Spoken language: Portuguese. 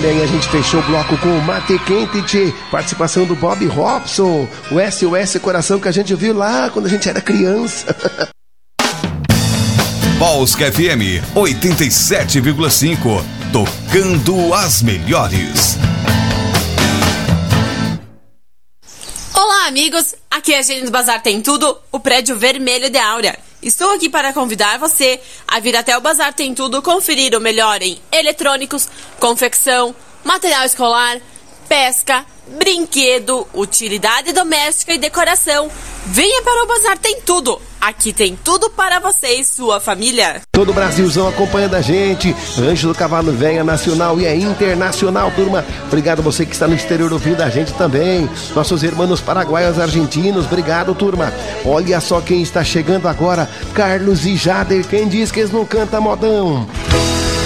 Olha aí, a gente fechou o bloco com o Mate Quente, tchê. Participação do Bob Robson, o SOS Coração que a gente viu lá quando a gente era criança. Polska FM 87,5, tocando as melhores. Olá, amigos! Aqui é a Jenny do Bazar Tem Tudo, o prédio vermelho de Áurea. Estou aqui para convidar você a vir até o Bazar Tem Tudo conferir o melhor em eletrônicos, confecção, material escolar, pesca, brinquedo, utilidade doméstica e decoração. Venha para o Bazar Tem Tudo. Aqui tem tudo para você e sua família. Todo o Brasilzão acompanhando a gente. Ângelo Cavalo Velha, nacional e é internacional, turma. Obrigado a você que está no exterior ouvindo a gente também. Nossos irmãos paraguaios, argentinos, obrigado, turma. Olha só quem está chegando agora. Carlos e Jader, quem diz que eles não cantam modão?